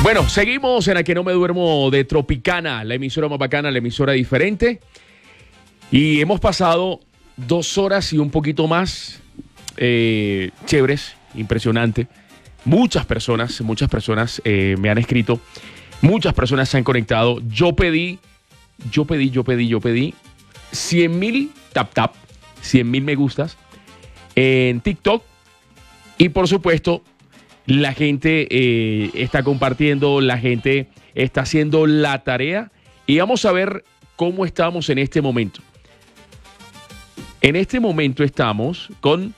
Bueno, seguimos en A Que No Me Duermo de Tropicana, la emisora más bacana, la emisora diferente. Y hemos pasado 2 horas y un poquito más chéveres, impresionante. Muchas personas me han escrito, muchas personas se han conectado. Yo pedí 100,000 tap, 100,000 me gustas en TikTok. Y por supuesto, la gente está compartiendo, la gente está haciendo la tarea. Y vamos a ver cómo estamos en este momento. En este momento estamos con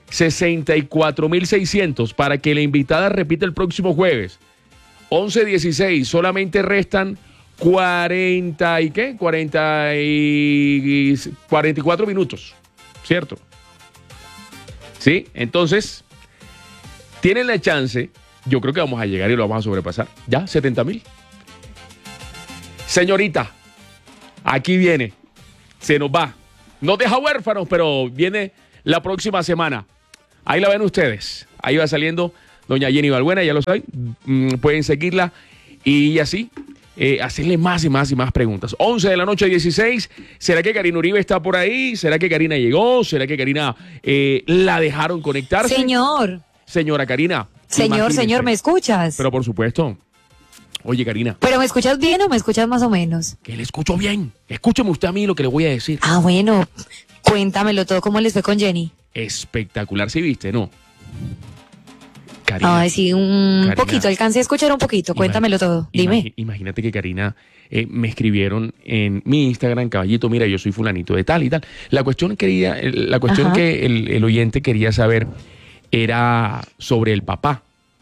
64,600 para que la invitada repita el próximo jueves. 11:16, solamente restan 44 minutos, ¿cierto? ¿Sí? Entonces, tienen la chance, yo creo que vamos a llegar y lo vamos a sobrepasar. ¿Ya? 70,000. Señorita, aquí viene, se nos va. Nos deja huérfanos, pero viene la próxima semana. Ahí la ven ustedes. Ahí va saliendo doña Jenny Balbuena, ya lo saben. Pueden seguirla y así hacerle más y más y más preguntas. 11:16. ¿Será que Karina Uribe está por ahí? ¿Será que Karina llegó? ¿Será que Karina la dejaron conectarse? Señora Karina. Señor, ¿me escuchas? Pero por supuesto. Oye, Karina. ¿Pero me escuchas bien o me escuchas más o menos? Que le escucho bien. Escúcheme usted a mí lo que le voy a decir. Ah, bueno. Cuéntamelo todo. ¿Cómo les fue con Jenny? Espectacular, ¿sí viste? ¿No? Karina. Ay, sí, Karina, poquito. Alcancé a escuchar un poquito. Cuéntamelo todo. Dime. Imagínate que Karina me escribieron en mi Instagram, caballito, mira, yo soy fulanito de tal y tal. La cuestión que el oyente quería saber era sobre el papá.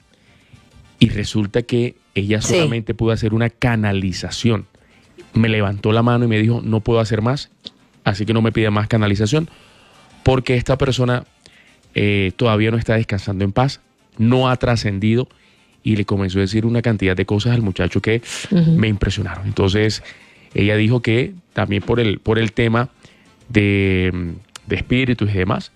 Y resulta que ella solamente pudo hacer una canalización. Me levantó la mano y me dijo, no puedo hacer más, así que no me pida más canalización, porque esta persona todavía no está descansando en paz, no ha trascendido, y le comenzó a decir una cantidad de cosas al muchacho que me impresionaron. Entonces, ella dijo que también por el tema de espíritus y demás,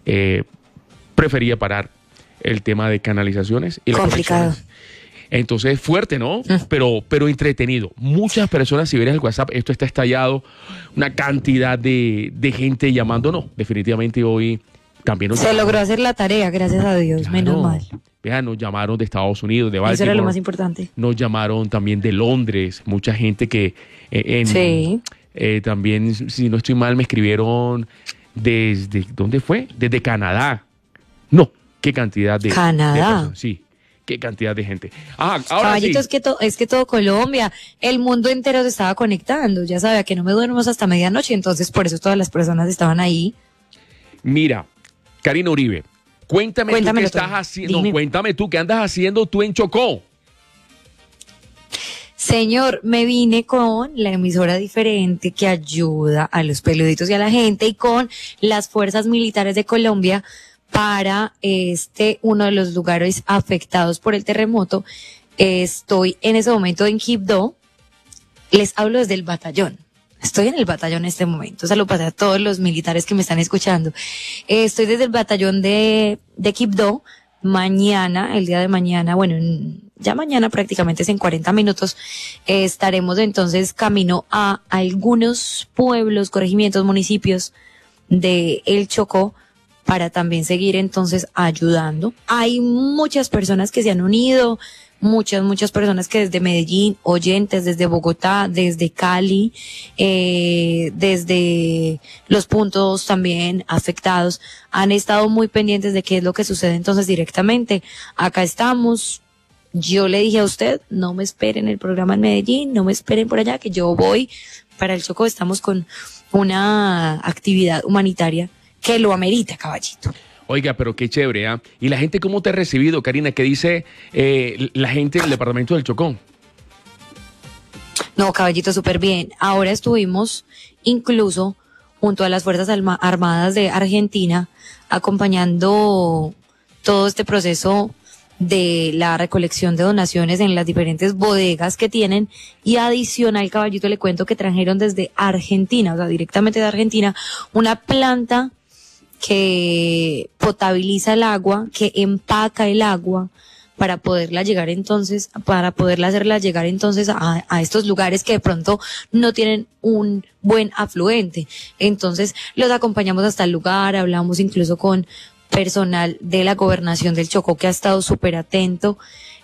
prefería parar el tema de canalizaciones y las conexiones. Entonces, fuerte, ¿no? Pero entretenido. Muchas personas, si vieras el WhatsApp, esto está estallado, una cantidad de gente llamando. No, definitivamente hoy también se logró hacer la tarea, gracias a Dios, claro, menos mal. Vean, nos llamaron de Estados Unidos, de Baltimore. Eso era lo más importante. Nos llamaron también de Londres, mucha gente que también, si no estoy mal, me escribieron desde, ¿dónde fue? Desde Canadá. No, qué cantidad de... Canadá. De personas, sí. Qué cantidad de gente. Ahora Caballito, sí. es que todo Colombia, el mundo entero se estaba conectando. Ya sabía que no me duermo hasta medianoche, entonces por eso todas las personas estaban ahí. Mira, Karina Uribe, cuéntame tú qué estás haciendo. Cuéntame tú qué andas haciendo tú en Chocó. Señor, me vine con la emisora diferente que ayuda a los peluditos y a la gente, y con las fuerzas militares de Colombia para uno de los lugares afectados por el terremoto. Estoy en ese momento en Quibdó. Les hablo desde el batallón. Estoy en el batallón en este momento. Saludos para todos los militares que me están escuchando. Estoy desde el batallón de Quibdó. Mañana, el día de mañana, bueno, ya mañana prácticamente es en 40 minutos, estaremos entonces camino a algunos pueblos, corregimientos, municipios de El Chocó, para también seguir entonces ayudando. Hay muchas personas que se han unido, muchas personas que desde Medellín, oyentes desde Bogotá, desde Cali, desde los puntos también afectados, han estado muy pendientes de qué es lo que sucede entonces directamente. Acá estamos. Yo le dije a usted, no me esperen el programa en Medellín, no me esperen por allá, que yo voy para el Chocó. Estamos con una actividad humanitaria que lo amerita, caballito. Oiga, pero qué chévere, ¿ah? ¿Y la gente cómo te ha recibido, Karina? ¿Qué dice la gente del departamento del Chocó? No, caballito, súper bien. Ahora estuvimos incluso junto a las Fuerzas Armadas de Argentina acompañando todo este proceso de la recolección de donaciones en las diferentes bodegas que tienen, y adicional, caballito, le cuento que trajeron desde Argentina, o sea, directamente de Argentina, una planta que potabiliza el agua, que empaca el agua para poderla hacerla llegar entonces a estos lugares que de pronto no tienen un buen afluente. Entonces los acompañamos hasta el lugar, hablamos incluso con personal de la gobernación del Chocó que ha estado súper atento.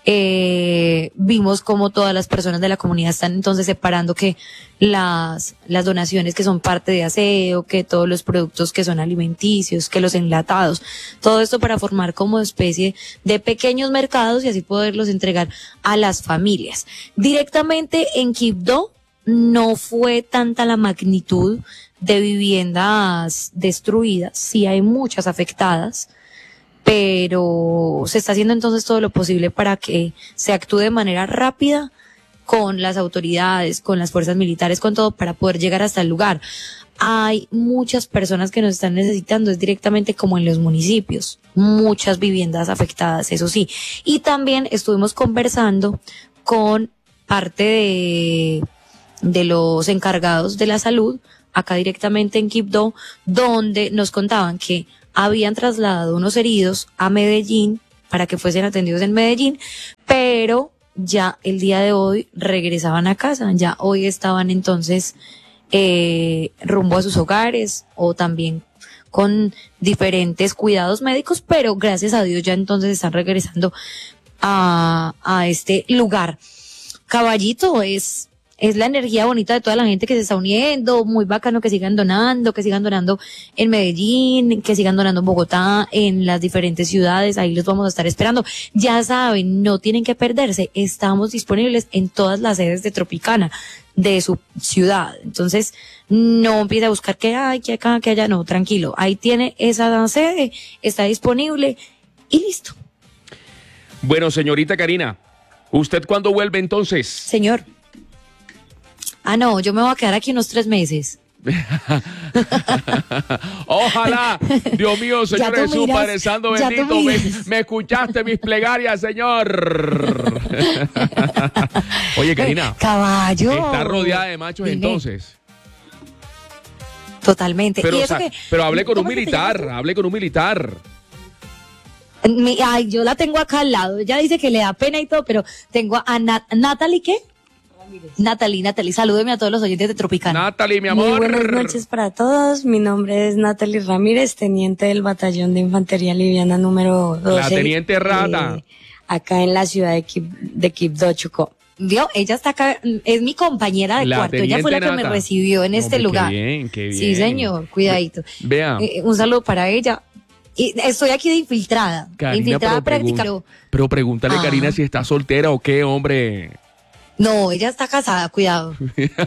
Vimos cómo todas las personas de la comunidad están entonces separando que las donaciones que son parte de aseo, que todos los productos que son alimenticios, que los enlatados, todo esto para formar como especie de pequeños mercados y así poderlos entregar a las familias. Directamente en Quibdó no fue tanta la magnitud de viviendas destruidas, sí hay muchas afectadas, pero se está haciendo entonces todo lo posible para que se actúe de manera rápida con las autoridades, con las fuerzas militares, con todo, para poder llegar hasta el lugar. Hay muchas personas que nos están necesitando, es directamente como en los municipios, muchas viviendas afectadas, eso sí. Y también estuvimos conversando con parte de los encargados de la salud, acá directamente en Quibdó, donde nos contaban que habían trasladado unos heridos a Medellín para que fuesen atendidos en Medellín, pero ya el día de hoy regresaban a casa, ya hoy estaban entonces rumbo a sus hogares o también con diferentes cuidados médicos, pero gracias a Dios ya entonces están regresando a este lugar. Caballito, es la energía bonita de toda la gente que se está uniendo, muy bacano que sigan donando en Medellín, que sigan donando en Bogotá, en las diferentes ciudades, ahí los vamos a estar esperando. Ya saben, no tienen que perderse, estamos disponibles en todas las sedes de Tropicana, de su ciudad. Entonces, no empiece a buscar que hay, que acá, que allá, no, tranquilo, ahí tiene esa sede, está disponible y listo. Bueno, señorita Karina, ¿usted cuándo vuelve entonces? Señor. No, yo me voy a quedar aquí unos 3 meses. Ojalá, Dios mío, Señor Jesús, Padre Santo bendito, me escuchaste mis plegarias, Señor. Oye, Karina, caballo, está rodeada de machos. Dime. Entonces. Totalmente. Pero, ¿Y eso pero hablé con un militar, Ay, yo la tengo acá al lado. Ella dice que le da pena y todo, pero tengo a Natalie, ¿qué? Natalie, salúdeme a todos los oyentes de Tropicana. Natalie, mi amor. Muy buenas noches para todos. Mi nombre es Natalie Ramírez, teniente del Batallón de Infantería Liviana número 12. La teniente rata. Acá en la ciudad de Quibdó, Chocó. ¿Vio? Ella está acá, es mi compañera de cuarto. Ella fue la que me recibió en este lugar. Qué bien. Sí, señor, cuidadito. Vea. Un saludo para ella. Y estoy aquí de infiltrada. Karina, práctica. Pero pregúntale, Karina, si está soltera o qué, hombre. No, ella está casada, cuidado.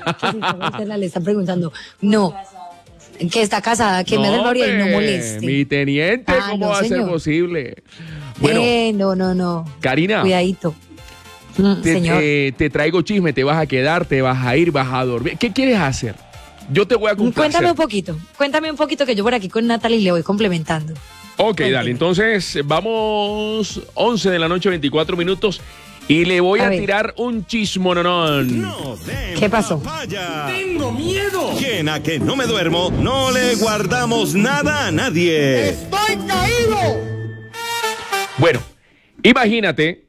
Le están preguntando. No, que está casada, que me gloria y no moleste. Mi teniente, ¿cómo va a ser posible? Bueno, no. Karina. Cuidadito. Señor. Te traigo chisme, te vas a quedar, te vas a ir, vas a dormir. ¿Qué quieres hacer? Yo te voy a complacer. Cuéntame un poquito que yo por aquí con Natalie le voy complementando. Ok, dale, entonces vamos 11 de la noche, 24 minutos. Y le voy a tirar un chismononón. ¿Qué pasó? ¡Tengo miedo! ¿Quién a que no me duermo? No le guardamos nada a nadie. ¡Estoy caído! Bueno, imagínate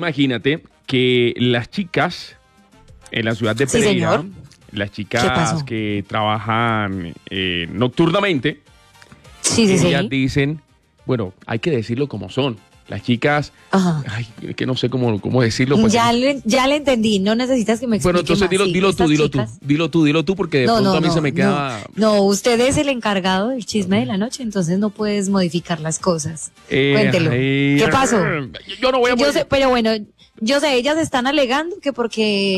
que las chicas en la ciudad de Pereira, las chicas que trabajan nocturnamente, ellas dicen, bueno, hay que decirlo como son. Las chicas, ay, que no sé cómo decirlo. Pues, ya le entendí, no necesitas que me explique. Bueno, entonces dilo tú, porque de pronto a mí se me queda... No, usted es el encargado del chisme de la noche, entonces no puedes modificar las cosas. Cuéntelo. ¿Qué pasó? Yo no voy a... Yo sé, pero bueno, ellas están alegando que porque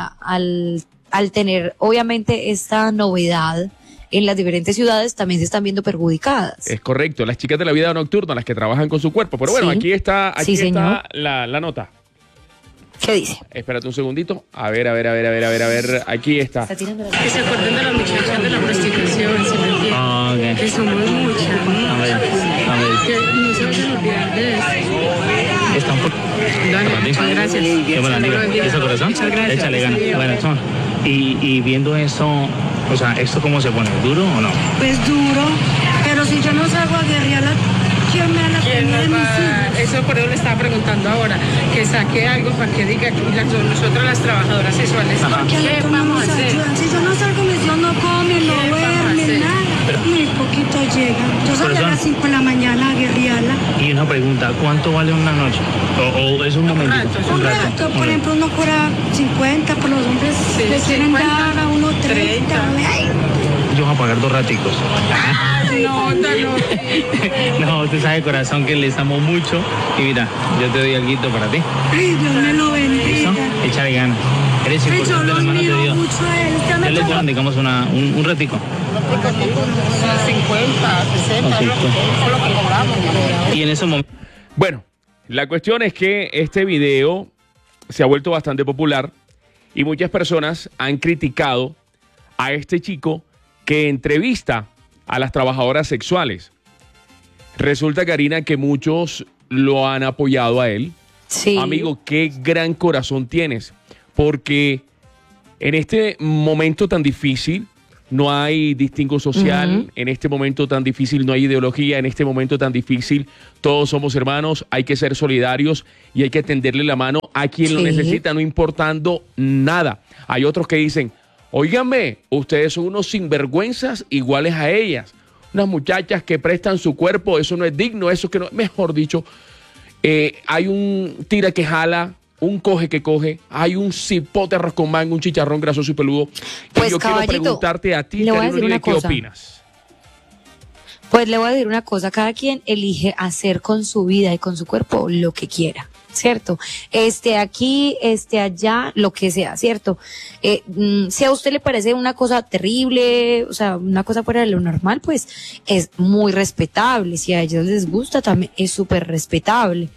al tener, obviamente, esta novedad en las diferentes ciudades también se están viendo perjudicadas. Es correcto, las chicas de la vida nocturna, las que trabajan con su cuerpo. Pero bueno, aquí está la nota. ¿Qué dice? Espérate un segundito. A ver. Aquí está. Que se acuerden de las muchachas de la prostitución, ¿se me entiende? Que somos muchas, ¿no? A ver. Que no se vayan a olvidar de eso. Está un poco... Dale, muchas gracias. Qué buena amiga. ¿Eso, corazón? Muchas gracias. Échale ganas. Bueno, y viendo eso, o sea, ¿esto cómo se pone? ¿Duro o no? Pues duro, pero si yo no salgo a guerrear ¿Quién me la ¿Quién tenía de nos va mis a dar? hijos? Eso por eso le estaba preguntando ahora, que saque algo para que diga que nosotras las trabajadoras sexuales, ¿qué vamos a hacer? Si yo no salgo, mis hijos no comen, no ¿Qué vamos a hacer? duermen, nada. Muy poquito llegan. Yo salí a las 5 de la mañana a guerrearla. Y una pregunta, ¿cuánto vale una noche? O es un momento. Un rato, por ejemplo, uno cobra 50, por los hombres Sí, le quieren 50, dar a uno 30. 30. Ay, Yo voy a pagar 2 raticos. No, No, usted sabe, corazón, que les amo mucho. Y mira, yo te doy algo para ti. ay, Dios me lo ¿Listo? bendiga. Échale ganas. Eres Ay, yo importante, lo hermano de admiro Dios. mucho a él. Ya me Dale, trajo- digamos, un ratico. 50, 60, lo que cobramos. Y en ese momento. Bueno, la cuestión es que este video se ha vuelto bastante popular y muchas personas han criticado a este chico que entrevista a las trabajadoras sexuales. Resulta, Karina, que muchos lo han apoyado a él. Sí. Amigo, qué gran corazón tienes, porque en este momento tan difícil no hay distingo social, en este momento tan difícil no hay ideología, en este momento tan difícil todos somos hermanos, hay que ser solidarios y hay que tenderle la mano a quien lo Sí. necesita, no importando nada. Hay otros que dicen, óiganme, ustedes son unos sinvergüenzas iguales a ellas, unas muchachas que prestan su cuerpo, eso no es digno, eso que no, mejor dicho, hay un tira que jala, un coge que coge, hay un cipote arroz con mango, un chicharrón grasoso y peludo. Pues, y yo quiero caballito, preguntarte a ti, le voy a Karina decir Uribe, una ¿qué cosa. opinas? Pues le voy a decir una cosa, cada quien elige hacer con su vida y con su cuerpo lo que quiera, ¿cierto? Aquí, allá, lo que sea, ¿cierto? Si a usted le parece una cosa terrible, o sea, una cosa fuera de lo normal, pues es muy respetable. Si a ellos les gusta, también es súper respetable.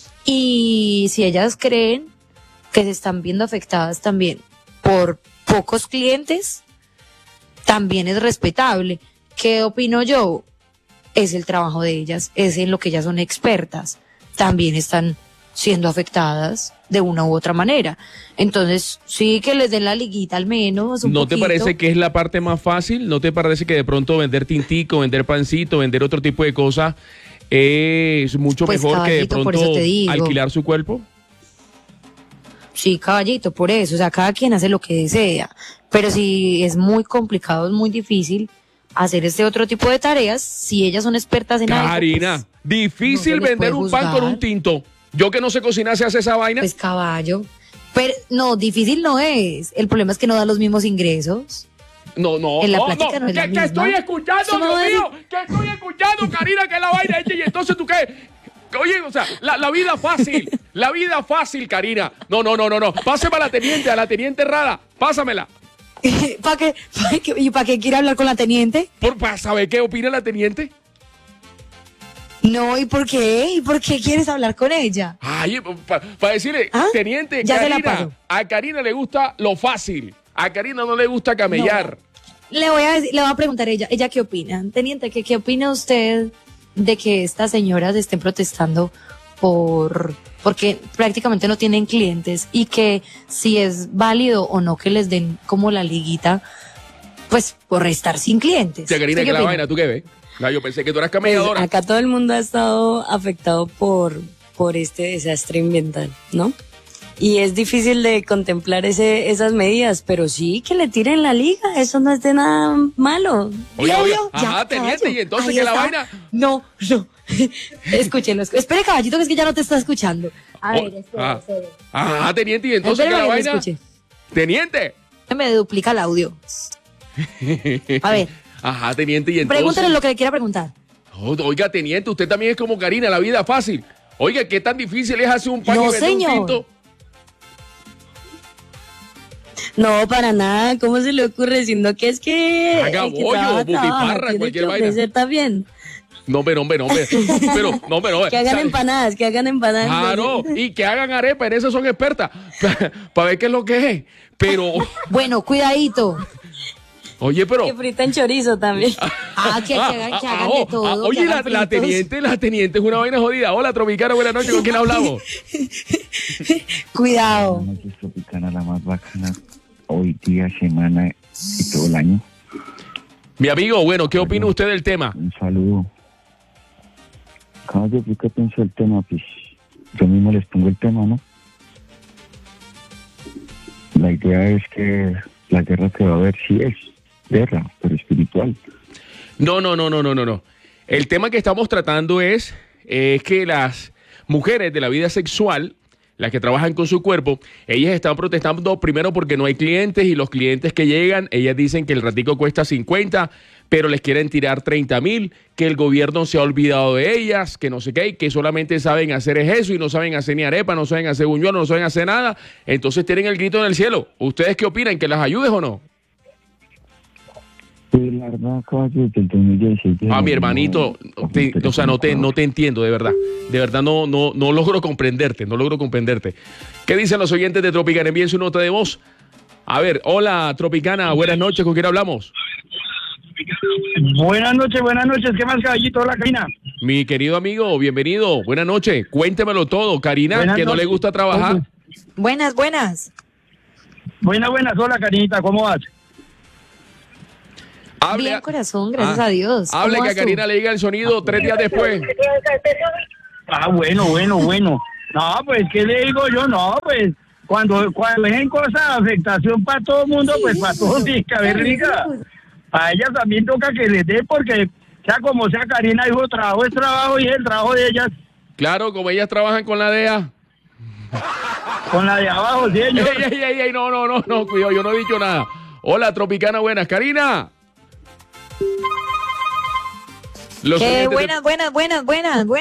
Y si ellas creen que se están viendo afectadas también por pocos clientes, también es respetable. ¿Qué opino yo? Es el trabajo de ellas, es en lo que ellas son expertas. También están siendo afectadas de una u otra manera. Entonces, sí que les den la liguita al menos. Un ¿No te poquito. parece que es la parte más fácil? ¿No te parece que de pronto vender tintico, vender pancito, vender otro tipo de cosas es mucho Pues, mejor que de caballito, por pronto eso te digo. alquilar su cuerpo? Sí, caballito, por eso. O sea, cada quien hace lo que desea. Pero si es muy complicado, es muy difícil hacer este otro tipo de tareas, si ellas son expertas en algo. Karina, pues, difícil no se les vender puede un pan con juzgar. un tinto. Yo que no sé cocinar, ¿se hace esa vaina? Pues caballo. Pero no, difícil no es. El problema es que no da los mismos ingresos. No, en la plática no es la que misma. estoy escuchando, Eso no Dios va a mío, que estoy escuchando, Karina, que es la vaina hecha y entonces tú qué. Oye, o sea, la vida fácil, Karina. No. Pásame a la teniente Rada, pásamela. ¿Para qué? ¿Y para qué quiere hablar con la teniente? Para saber qué opina la teniente. No, ¿y por qué? ¿Y por qué quieres hablar con ella? Ay, para decirle, ¿Ah? teniente, Ya se la Karina, paso. a Karina le gusta lo fácil. A Karina no le gusta camellar. Le voy a preguntar a ella qué opina. Teniente, ¿qué opina usted de que estas señoras estén protestando porque prácticamente no tienen clientes y que si es válido o no que les den como la liguita, pues por estar sin clientes? Sí, Karina, ¿Usted que qué la opina? vaina, ¿tú qué ves? No, yo pensé que tú eras Pues, camelladora. acá todo el mundo ha estado afectado por este desastre ambiental, ¿no? Y es difícil de contemplar esas medidas, pero sí que le tiren la liga, eso no es de nada malo. Oye, ¿Vio, oye, vio? ajá, teniente, caballo. y entonces Ahí que la está. vaina. No. Escúchenlo. Espere, caballito, que es que ya no te está escuchando. A ver, ah. espere. Ajá, teniente, y entonces Espere que la para que me vaina. escuche. Teniente. Me duplica el audio. A ver, Ajá, teniente, y entonces. pregúntale lo que le quiera preguntar. Oiga, teniente, usted también es como Karina, la vida fácil. Oiga, ¿qué tan difícil es hacer un pan No, y vender señor. un tinto? No, para nada, ¿cómo se le ocurre? Sino que es que Haga el que bollo, trabaja, butifarra, tiene cualquier que vaina. ofrecer también. No, pero. Que hagan empanadas, que hagan empanadas. Claro, y que hagan arepa, en eso son expertas. Para ver qué es lo que es. Pero, Bueno, cuidadito. oye, pero. Que fritan chorizo también. Que hagan de todo. Oye, que hagan la fritos. teniente es una vaina jodida. Hola, Tropicana, buenas noches, ¿con quién hablamos? Cuidado. Buenas noches, Tropicana, la más bacana, hoy día, semana y todo el año. Mi amigo, bueno, ¿qué opina usted del tema? Un saludo. Caballo, ¿por qué pienso el tema? Pues yo mismo les pongo el tema, ¿no? La idea es que la guerra que va a haber sí es guerra, pero espiritual. No. El tema que estamos tratando es que las mujeres de la vida sexual, las que trabajan con su cuerpo, ellas están protestando primero porque no hay clientes y los clientes que llegan, ellas dicen que el ratico cuesta 50, pero les quieren tirar 30,000, que el gobierno se ha olvidado de ellas, que no sé qué, que solamente saben hacer es eso y no saben hacer ni arepa, no saben hacer buñuelos, no saben hacer nada. Entonces tienen el grito en el cielo. ¿Ustedes qué opinan? ¿Que las ayudes o no? Pues la verdad, caballo, desde el 2016... Mi hermanito, no te entiendo, de verdad. De verdad no logro comprenderte, ¿Qué dicen los oyentes de Tropicana? Envíen su nota de voz. A ver, hola Tropicana, buenas noches, ¿con quién hablamos? Buenas noches, ¿qué más, caballito? Hola, Karina. Mi querido amigo, bienvenido, buenas noches, cuéntemelo todo. Karina, Buenas que no noches. le gusta trabajar. Buenas. Buenas, hola, Karinita, ¿cómo vas? Bien, corazón, gracias a Dios. Hable ¿Cómo que a vas tú? Karina le diga el sonido 3 días después. Bueno. No, pues, ¿qué le digo yo? No, pues, cuando es en cosa de afectación para todo el mundo, pues para todos tiene que haber rica. A ellas también toca que les dé, porque sea como sea, Karina dijo, trabajo es trabajo y es el trabajo de ellas. Claro, como ellas trabajan con la DEA. Con la de abajo, sí, señor. Ey, no, cuidado, yo no he dicho nada. Hola, Tropicana, buenas. Karina. Los oyentes de- Buenas.